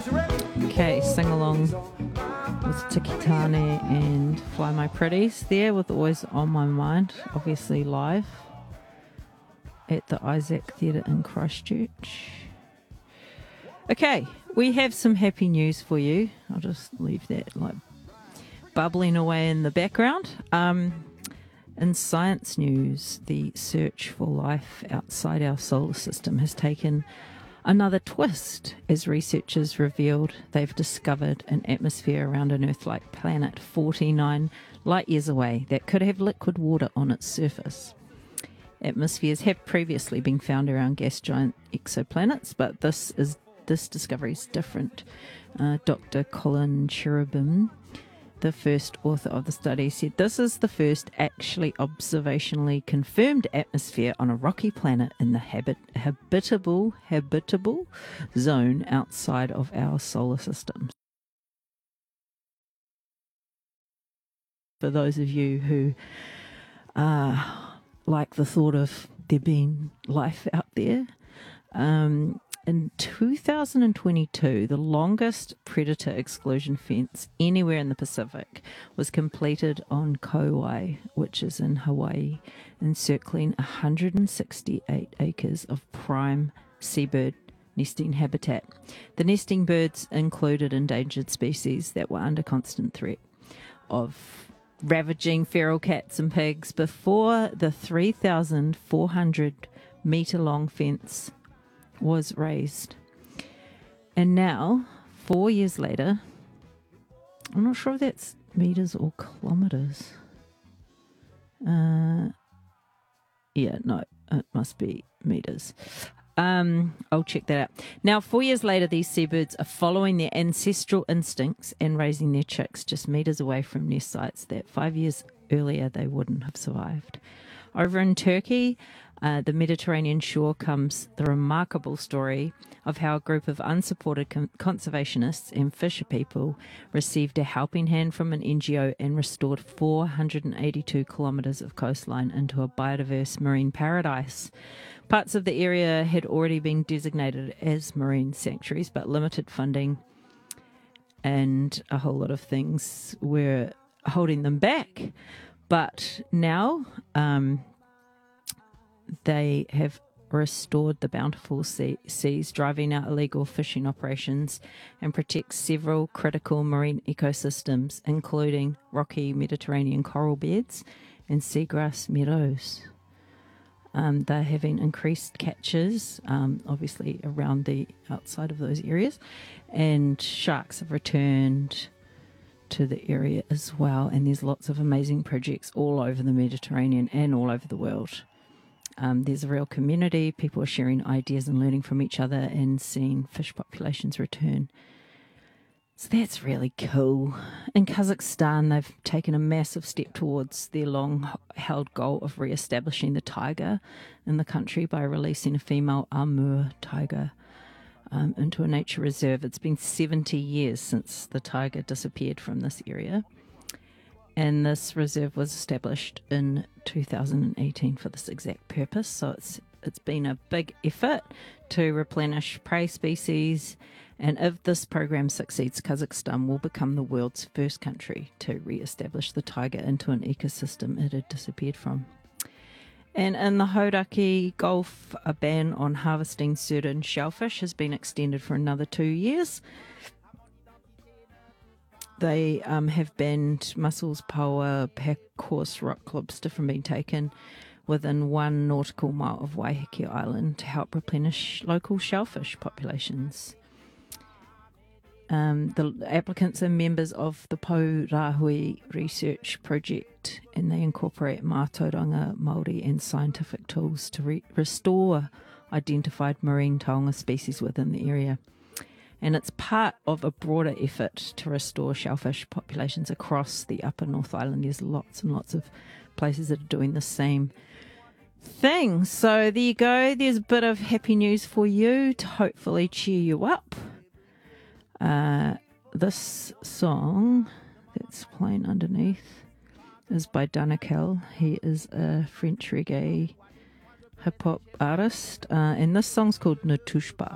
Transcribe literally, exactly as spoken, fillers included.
Okay, sing along with Tikitane and Fly My Pretties there with Always On My Mind, obviously live at the Isaac Theatre in Christchurch. Okay, we have some happy news for you. I'll just leave that like bubbling away in the background. Um, in science news, the search for life outside our solar system has taken another twist as researchers revealed they've discovered an atmosphere around an Earth-like planet forty-nine light years away that could have liquid water on its surface. Atmospheres have previously been found around gas giant exoplanets, but this is this discovery is different. Uh, Doctor Colin Cherubim, the first author of the study, said this is the first actually observationally confirmed atmosphere on a rocky planet in the habit, habitable habitable zone outside of our solar system. For those of you who uh, like the thought of there being life out there, um, in two thousand twenty-two, the longest predator exclusion fence anywhere in the Pacific was completed on Kauai, which is in Hawaii, encircling one hundred sixty-eight acres of prime seabird nesting habitat. The nesting birds included endangered species that were under constant threat of ravaging feral cats and pigs before the three thousand four hundred metre long fence was raised. And now, four years later, I'm not sure if that's metres or kilometres. Uh, yeah, no, it must be metres. Um, I'll check that out. Now, four years later, these seabirds are following their ancestral instincts and raising their chicks just metres away from nest sites that five years earlier they wouldn't have survived. Over in Turkey, uh, the Mediterranean shore, comes the remarkable story of how a group of unsupported con- conservationists and fisher people received a helping hand from an N G O and restored four hundred eighty-two kilometres of coastline into a biodiverse marine paradise. Parts of the area had already been designated as marine sanctuaries, but limited funding and a whole lot of things were holding them back. But now um, they have restored the bountiful sea- seas, driving out illegal fishing operations, and protect several critical marine ecosystems, including rocky Mediterranean coral beds and seagrass meadows. Um, they're having increased catches, um, obviously around the outside of those areas, and sharks have returned to the area as well. And there's lots of amazing projects all over the Mediterranean and all over the world. Um, there's a real community. People are sharing ideas and learning from each other and seeing fish populations return. So that's really cool. In Kazakhstan, they've taken a massive step towards their long-held goal of re-establishing the taiga in the country by releasing a female Amur tiger um, into a nature reserve. It's been seventy years since the tiger disappeared from this area. And this reserve was established in two thousand eighteen for this exact purpose. So it's it's been a big effort to replenish prey species. And if this program succeeds, Kazakhstan will become the world's first country to re-establish the taiga into an ecosystem it had disappeared from. And in the Hauraki Gulf, a ban on harvesting certain shellfish has been extended for another two years. They um, have banned mussels, paua, packhorse, rock lobster from being taken within one nautical mile of Waiheke Island to help replenish local shellfish populations. Um, the applicants are members of the Pourahui Research Project, and they incorporate mātauranga, Māori and scientific tools to re- restore identified marine taonga species within the area. And it's part of a broader effort to restore shellfish populations across the upper North Island. There's lots and lots of places that are doing the same thing. So there you go. There's a bit of happy news for you to hopefully cheer you up. Uh, this song that's playing underneath is by Danakel. He is a French reggae hip-hop artist. Uh, and this song's called Natushpa.